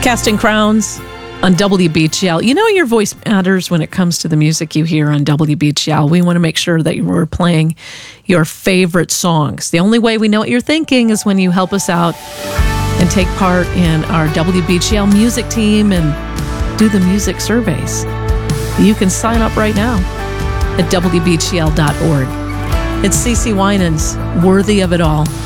Casting Crowns on WBGL. You know your voice matters when it comes to the music you hear on WBGL. We want to make sure that we're playing your favorite songs. The only way we know what you're thinking is when you help us out and take part in our WBGL music team and do the music surveys. You can sign up right now at WBGL.org. It's CeCe Winans, Worthy of It All.